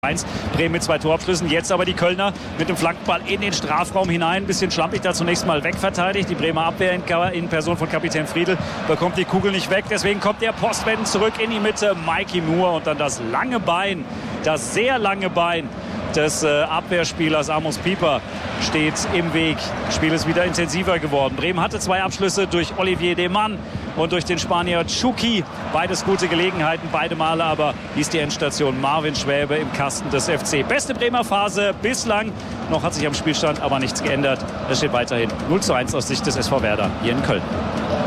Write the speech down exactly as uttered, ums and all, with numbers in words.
eins. Bremen mit zwei Torabschlüssen, jetzt aber die Kölner mit dem Flankenball in den Strafraum hinein. Ein bisschen schlampig da zunächst mal wegverteidigt. Die Bremer Abwehr in, in Person von Kapitän Friedl bekommt die Kugel nicht weg. Deswegen kommt der Postwenden zurück in die Mitte. Mikey Moore und dann das lange Bein, das sehr lange Bein des äh, Abwehrspielers Amos Pieper steht im Weg. Das Spiel ist wieder intensiver geworden. Bremen hatte zwei Abschlüsse durch Olivier Demann und durch den Spanier Chucky. Beides gute Gelegenheiten, beide Male aber hieß die Endstation Marvin Schwäbe im Kasten des F C. Beste Bremer Phase bislang. Noch hat sich am Spielstand aber nichts geändert. Es steht weiterhin null zu eins aus Sicht des S V Werder hier in Köln.